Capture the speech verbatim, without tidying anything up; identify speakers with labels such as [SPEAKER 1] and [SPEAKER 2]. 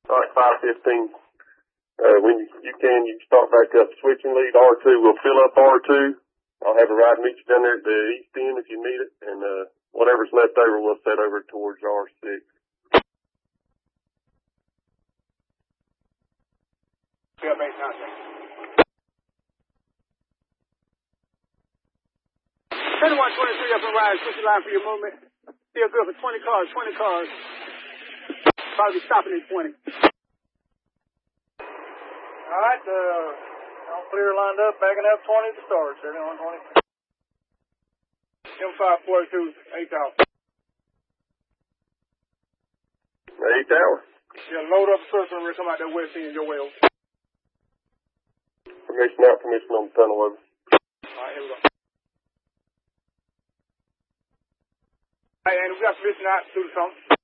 [SPEAKER 1] All right, five fifteen. Uh, when you, you can, you start back up. Switching lead R two. We'll fill up R two. I'll have a ride meet you down there at the east end if you need it. And, uh, whatever's left over, we'll set over towards R six.
[SPEAKER 2] Yeah, base contact. twenty-one twenty-three up and rise. Switch your line for your movement. Feel good for twenty cars, twenty cars. Probably stopping at twenty.
[SPEAKER 3] All right, uh, all clear lined up, backing up twenty to start. seventy-one twenty.
[SPEAKER 2] M five forty-two, eight hour.
[SPEAKER 1] Eight hour.
[SPEAKER 2] Yeah, load up the system and we'll come out that west end your way over.
[SPEAKER 1] Permission out, permission on the tunnel over.
[SPEAKER 2] All right, here we go. All right, and we got permission out to do something.